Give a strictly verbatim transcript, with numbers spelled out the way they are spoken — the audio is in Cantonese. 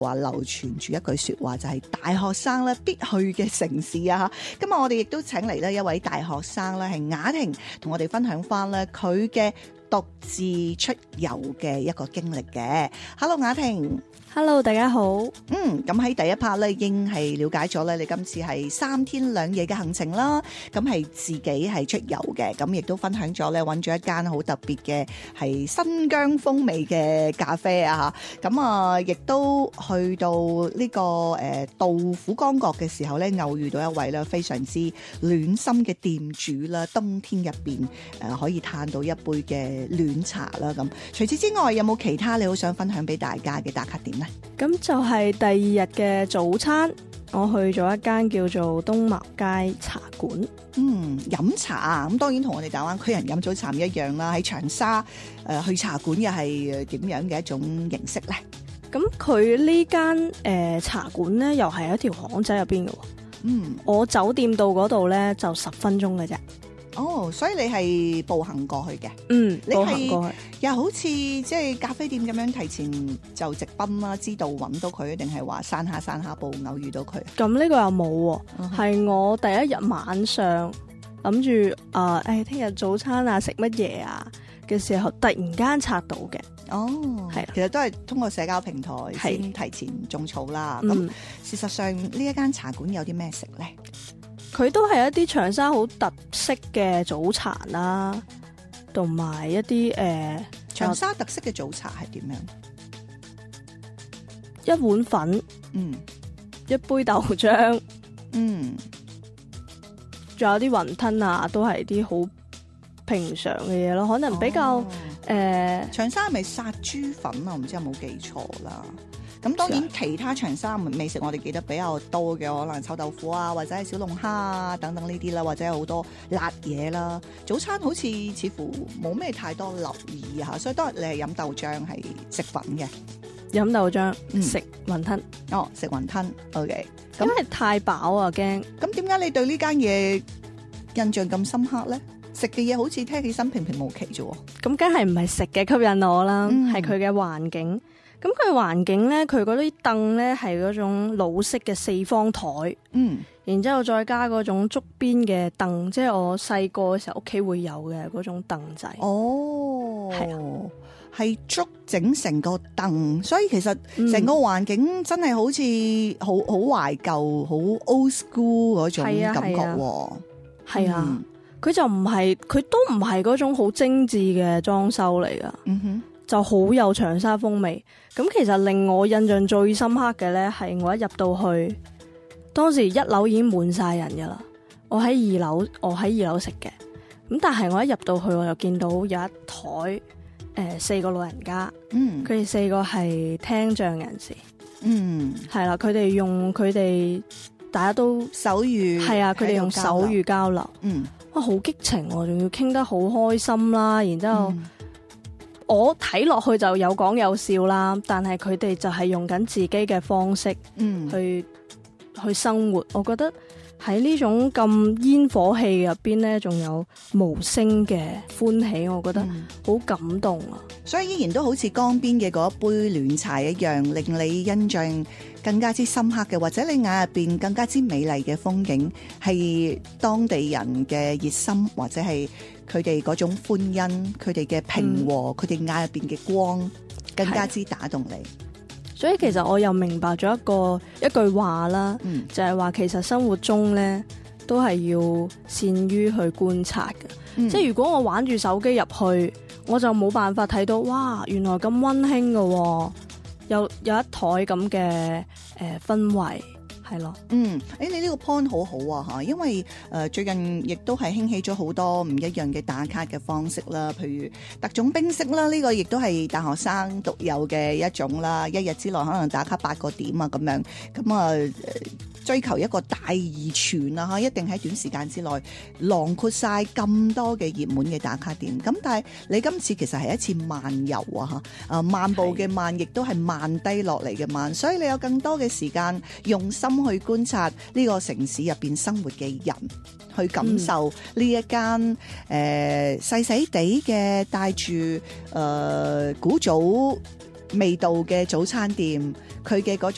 話流傳住一句說話，就係大學生咧必去嘅城市啊！今日我哋亦都請嚟咧一位大學生咧，係雅婷同我哋分享翻咧佢嘅獨自出遊嘅一個經歷嘅。Hello， 雅婷。 Hello， 大家好。 嗯，咁喺第一 part 咧，已經係了解咗咧，你今次係三天兩夜嘅行程啦。咁係自己係出遊嘅，咁亦都分享咗咧，揾咗一間好特別嘅係新疆風味嘅咖啡啊。咁啊，亦都去到呢個誒杜甫江角嘅時候咧，偶遇到一位咧非常之暖心嘅店主啦。冬天入邊誒可以嘆到一杯嘅暖茶啦。咁除此之外，有冇其他你好想分享俾大家嘅打卡點？ 咁就係第二日嘅早餐，我去咗一間叫做東茅街茶館。 嗯，飲茶啊，咁當然同我哋大灣區人飲早茶唔一樣啦。喺長沙誒、呃、去茶館又係點樣嘅一種形式咧？ 咁佢呢間誒茶館咧，又係一條巷仔入邊嘅。 嗯， 我酒店到嗰度咧就十分鐘嘅啫。 哦，所以你係步行過去嘅？ 嗯， 你步行過去。 又好似即係咖啡店咁樣提前就直奔啦，知道揾到佢，定係話散下散下步偶遇到佢？ 咁呢個又冇喎，係、uh-huh. 我第一日晚上諗住啊，誒聽日早餐啊食乜嘢啊嘅時候，突然間刷到嘅。 哦，係，其實都係通過社交平台先提前種草啦。咁、嗯、事實上呢一間茶館有啲咩食咧？ 佢都係一啲長沙好特色嘅早茶啦，同埋一啲誒、呃、 長沙特色嘅早茶係點樣？一碗粉，嗯，一杯豆漿，嗯，仲有啲雲吞啊，都係啲好平常嘅嘢咯。可能比較誒、哦呃， 長沙係咪殺豬粉啊？我唔知有冇記錯啦。咁當然其他長沙美食我哋記得比較多嘅，可能臭豆腐啊，或者係小龍蝦啊等等呢啲啦，或者有好多辣嘢啦。早餐好似似乎冇咩太多留意嚇，所以當日你係飲豆漿係食粉嘅， 飲豆漿食雲吞。 哦，食雲吞 OK。 咁係太飽啊，驚。 咁點解你對呢間嘢印象咁深刻咧？食嘅嘢好似聽起身平平無奇啫喎。咁梗係唔係食嘅吸引我啦，係佢嘅環境。咁佢環境咧，佢嗰啲凳咧係嗰種老式嘅四方台，嗯，然之後再加嗰種竹邊嘅凳，即係我細個嘅時候屋企會有嘅嗰種凳仔。 哦，係啊，係竹整成個凳，所以其實成個環境真係好似好好懷舊、好 old school 嗰種感覺喎。 係啊，佢、嗯、就唔係，佢都唔係嗰種好精緻嘅裝修嚟噶。嗯哼。就好有長沙風味，咁其實令我印象最深刻嘅呢，係我一入到去，當時一樓已經滿晒人噶啦，我喺二樓，我喺二樓食嘅，咁但係我一入到去，我又見到有一台誒、呃、四個老人家，嗯，佢哋四個係聽障人士，嗯，係啦，佢哋用佢哋大家都手語， 係啊，佢哋用手語交流，嗯，哇，好激情喎，仲要傾得好開心啦，然之後。嗯我睇落去就有講有笑啦，但係佢哋就係用緊自己嘅方式去、嗯、去生活。我覺得喺呢種咁煙火氣入邊呢，仲有無聲嘅歡喜，我覺得好感動啊、嗯！ 所以依然都好似江邊嘅嗰一杯暖茶一樣，令你印象更加之深刻嘅，或者你眼入邊更加之美麗嘅風景，係當地人嘅熱心，或者係佢哋嗰種歡欣，佢哋嘅平和，佢哋眼入邊嘅光，更加之打動你。 所以其實我又明白咗一個一句話啦、嗯，就係、是、話其實生活中咧都係要善於去觀察嘅、嗯。即係如果我玩住手機入去，我就冇辦法睇到哇，原來咁溫馨嘅，有有一台咁嘅誒氛圍。係咯， 嗯，誒，你呢個 point 好好啊嚇，因為誒、呃、最近亦都係興起咗好多唔一樣嘅打卡嘅方式啦，譬如特種兵式啦，呢、這個亦都係大學生獨有嘅一種啦，一日之內可能打卡八個點啊咁樣，咁啊、呃、追求一個大而全啊嚇，一定喺短時間之內囊括晒咁多嘅熱門嘅打卡點。咁但係你今次其實係一次漫遊啊嚇，啊漫步嘅漫，亦都係慢低落嚟嘅慢，所以你有更多嘅時間用心去觀察呢個城市入邊生活嘅人，去感受呢一間誒細細地嘅帶住誒古早味道嘅早餐店，佢嘅嗰種